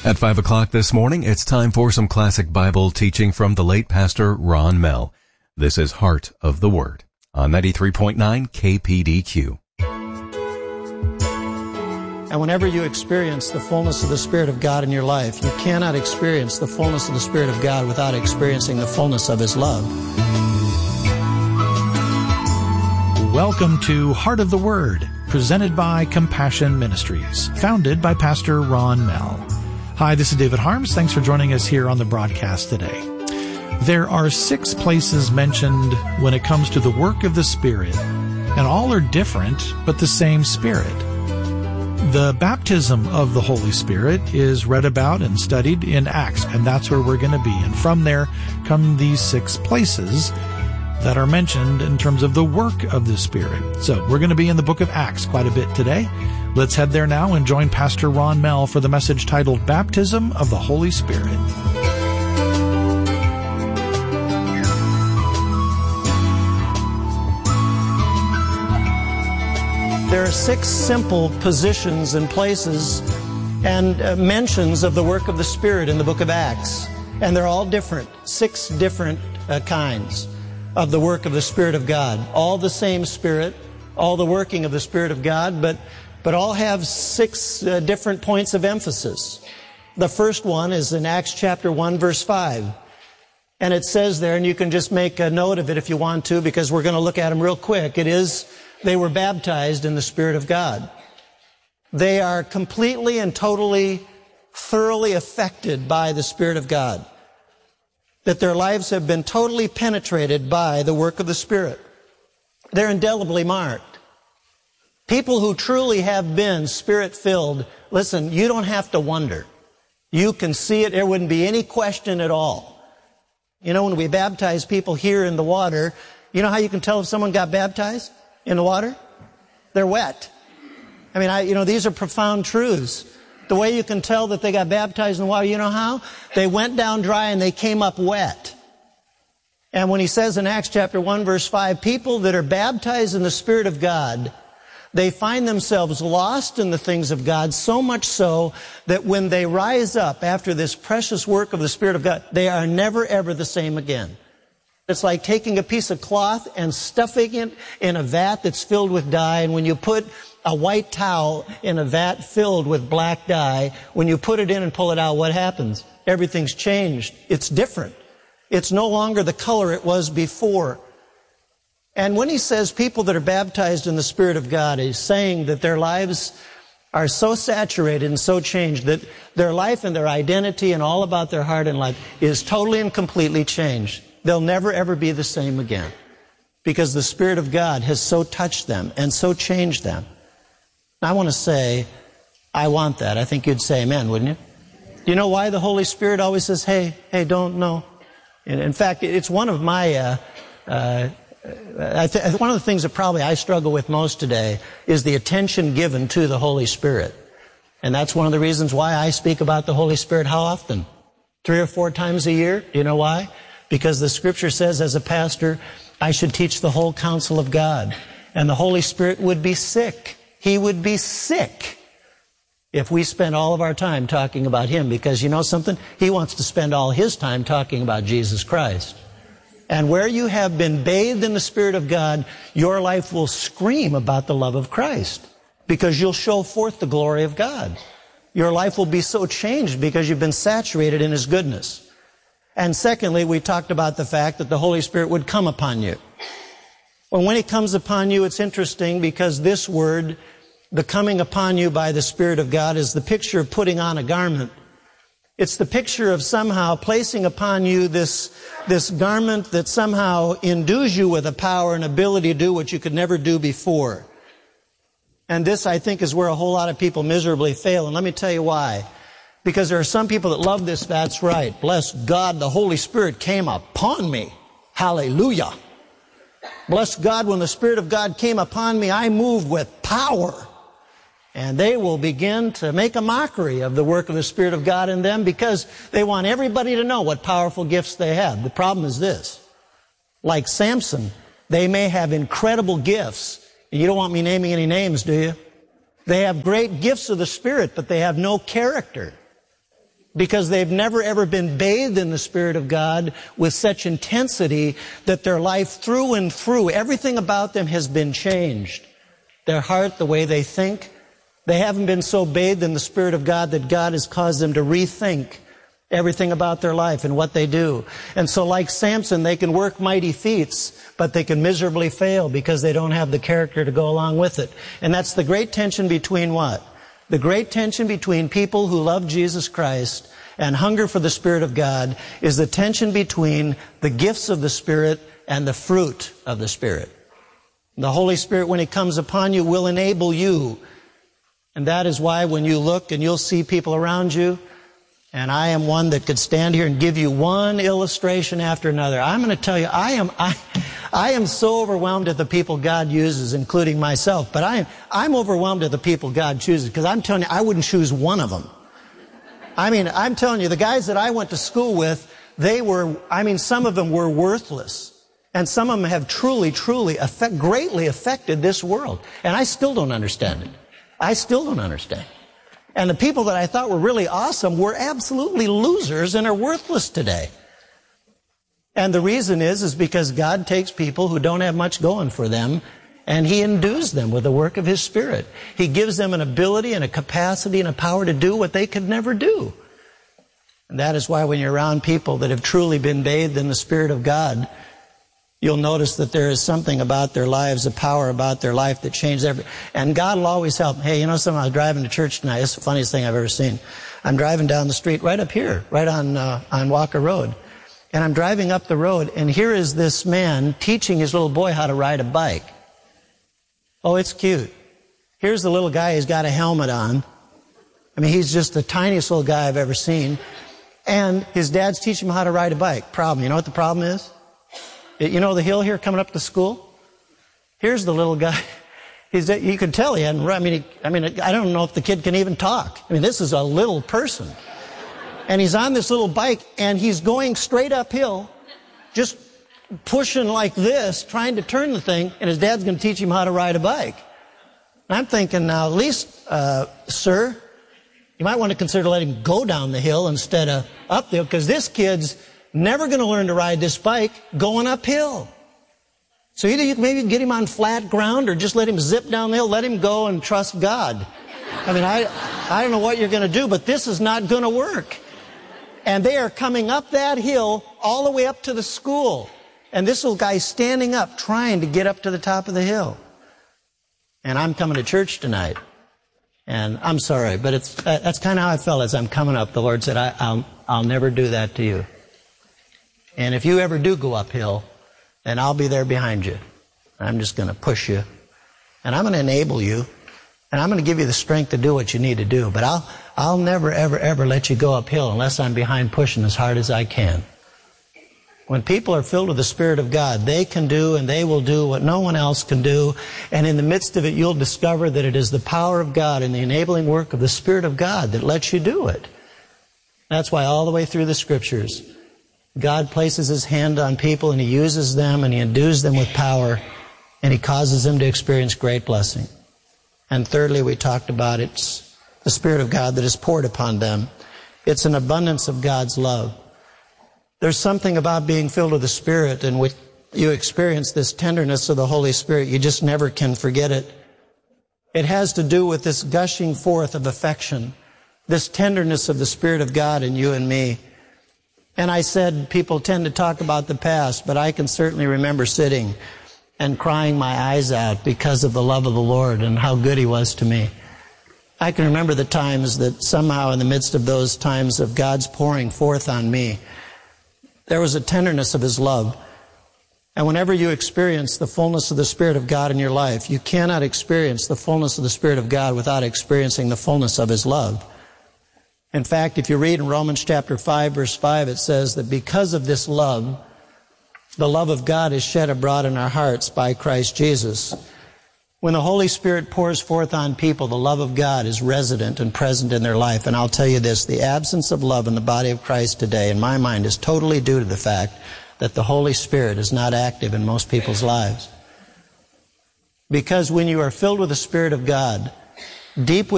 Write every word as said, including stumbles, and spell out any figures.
At five o'clock this morning, it's time for some classic Bible teaching from the late Pastor Ron Mell. This is Heart of the Word on ninety-three point nine K P D Q. And whenever you experience the fullness of the Spirit of God in your life, you cannot experience the fullness of the Spirit of God without experiencing the fullness of His love. Welcome to Heart of the Word, presented by Compassion Ministries, founded by Pastor Ron Mell. Hi, this is David Harms. Thanks for joining us here on the broadcast today. There are six places mentioned when it comes to the work of the Spirit, and all are different, but the same Spirit. The baptism of the Holy Spirit is read about and studied in Acts, and that's where we're going to be. And from there come these six places that are mentioned in terms of the work of the Spirit. So we're going to be in the book of Acts quite a bit today. Let's head there now and join Pastor Ron Mell for the message titled Baptism of the Holy Spirit. There are six simple positions and places and uh, mentions of the work of the Spirit in the book of Acts. And they're all different, six different uh, kinds of the work of the Spirit of God. All the same Spirit, all the working of the Spirit of God, but but all have six uh, different points of emphasis. The first one is in Acts chapter one, verse five. And it says there, and you can just make a note of it if you want to, because we're going to look at them real quick. It is, they were baptized in the Spirit of God. They are completely and totally, thoroughly affected by the Spirit of God. That their lives have been totally penetrated by the work of the Spirit. They're indelibly marked. People who truly have been Spirit-filled, listen, you don't have to wonder. You can see it. There wouldn't be any question at all. You know, when we baptize people here in the water, you know how you can tell if someone got baptized in the water? They're wet. I mean, I, you know, these are profound truths. The way you can tell that they got baptized in the water, you know how? They went down dry and they came up wet. And when he says in Acts chapter one, verse five, people that are baptized in the Spirit of God, they find themselves lost in the things of God, so much so that when they rise up after this precious work of the Spirit of God, they are never ever the same again. It's like taking a piece of cloth and stuffing it in a vat that's filled with dye, and when you put a white towel in a vat filled with black dye, when you put it in and pull it out, what happens? Everything's changed. It's different. It's no longer the color it was before. And when he says people that are baptized in the Spirit of God, he's saying that their lives are so saturated and so changed that their life and their identity and all about their heart and life is totally and completely changed. They'll never ever be the same again because the Spirit of God has so touched them and so changed them. I want to say, I want that. I think you'd say amen, wouldn't you? Do you know why the Holy Spirit always says, hey, hey, don't know? In fact, it's one of my, uh, uh, I th- one of the things that probably I struggle with most today is the attention given to the Holy Spirit. And that's one of the reasons why I speak about the Holy Spirit how often? Three or four times a year. Do you know why? Because the Scripture says as a pastor, I should teach the whole counsel of God. And the Holy Spirit would be sick. He would be sick if we spent all of our time talking about Him, because you know something? He wants to spend all His time talking about Jesus Christ. And where you have been bathed in the Spirit of God, your life will scream about the love of Christ, because you'll show forth the glory of God. Your life will be so changed because you've been saturated in His goodness. And secondly, we talked about the fact that the Holy Spirit would come upon you. Well, when He comes upon you, it's interesting because this word, the coming upon you by the Spirit of God, is the picture of putting on a garment. It's the picture of somehow placing upon you this, this garment that somehow endues you with a power and ability to do what you could never do before. And this, I think, is where a whole lot of people miserably fail. And let me tell you why. Because there are some people that love this. That's right. Bless God, the Holy Spirit came upon me. Hallelujah. Bless God, when the Spirit of God came upon me, I moved with power. And they will begin to make a mockery of the work of the Spirit of God in them because they want everybody to know what powerful gifts they have. The problem is this. Like Samson, they may have incredible gifts. You don't want me naming any names, do you? They have great gifts of the Spirit, but they have no character. because they've never ever been bathed in the Spirit of God with such intensity that their life through and through, everything about them has been changed. Their heart, the way they think, they haven't been so bathed in the Spirit of God that God has caused them to rethink everything about their life and what they do. And so like Samson, they can work mighty feats, but they can miserably fail because they don't have the character to go along with it. And that's the great tension between what? The great tension between people who love Jesus Christ and hunger for the Spirit of God is the tension between the gifts of the Spirit and the fruit of the Spirit. The Holy Spirit, when He comes upon you, will enable you. And that is why when you look and you'll see people around you, and I am one that could stand here and give you one illustration after another. I'm going to tell you, I am I, I am so overwhelmed at the people God uses, including myself. But I am I'm overwhelmed at the people God chooses, because I'm telling you, I wouldn't choose one of them. I mean, I'm telling you, the guys that I went to school with, they were, I mean, some of them were worthless. And some of them have truly, truly affect, greatly affected this world. And I still don't understand it. I still don't understand. And the people that I thought were really awesome were absolutely losers and are worthless today. And the reason is, is because God takes people who don't have much going for them and He endues them with the work of His Spirit. He gives them an ability and a capacity and a power to do what they could never do. And that is why when you're around people that have truly been bathed in the Spirit of God, you'll notice that there is something about their lives, a power about their life that changes everything. And God will always help. Hey, you know something? I was driving to church tonight. It's the funniest thing I've ever seen. I'm driving down the street right up here, right on uh, on Walker Road. And I'm driving up the road, and here is this man teaching his little boy how to ride a bike. Oh, it's cute. Here's the little guy. He's got a helmet on. I mean, he's just the tiniest little guy I've ever seen. And his dad's teaching him how to ride a bike. Problem. You know what the problem is? You know the hill here coming up to school? Here's the little guy. He's, you can tell he hadn't run. I mean, he, I mean, I don't know if the kid can even talk. I mean, this is a little person. And he's on this little bike, and he's going straight uphill, just pushing like this, trying to turn the thing, and his dad's going to teach him how to ride a bike. And I'm thinking, now, at least, uh, sir, you might want to consider letting him go down the hill instead of up the hill, because this kid's never going to learn to ride this bike going uphill. So either you can maybe get him on flat ground or just let him zip down the hill, let him go and trust God. I mean, I, I don't know what you're going to do, but this is not going to work. And they are coming up that hill all the way up to the school. And this little guy's standing up trying to get up to the top of the hill. And I'm coming to church tonight. And I'm sorry, but it's that's kind of how I felt as I'm coming up. The Lord said, I, I'll, I'll never do that to you. And if you ever do go uphill, then I'll be there behind you. I'm just going to push you. And I'm going to enable you. And I'm going to give you the strength to do what you need to do. But I'll, I'll never, ever, ever let you go uphill unless I'm behind pushing as hard as I can. When people are filled with the Spirit of God, they can do and they will do what no one else can do. And in the midst of it, you'll discover that it is the power of God and the enabling work of the Spirit of God that lets you do it. That's why all the way through the Scriptures, God places His hand on people and He uses them and He endues them with power and He causes them to experience great blessing. And thirdly, we talked about it's the Spirit of God that is poured upon them. It's an abundance of God's love. There's something about being filled with the Spirit in which you experience this tenderness of the Holy Spirit. You just never can forget it. It has to do with this gushing forth of affection, this tenderness of the Spirit of God in you and me. And I said people tend to talk about the past, but I can certainly remember sitting and crying my eyes out because of the love of the Lord and how good He was to me. I can remember the times that somehow in the midst of those times of God's pouring forth on me, there was a tenderness of His love. And whenever you experience the fullness of the Spirit of God in your life, you cannot experience the fullness of the Spirit of God without experiencing the fullness of His love. In fact, if you read in Romans chapter five, verse five, it says that because of this love, the love of God is shed abroad in our hearts by Christ Jesus. When the Holy Spirit pours forth on people, the love of God is resident and present in their life. And I'll tell you this, the absence of love in the body of Christ today, in my mind, is totally due to the fact that the Holy Spirit is not active in most people's lives. Because when you are filled with the Spirit of God, deep within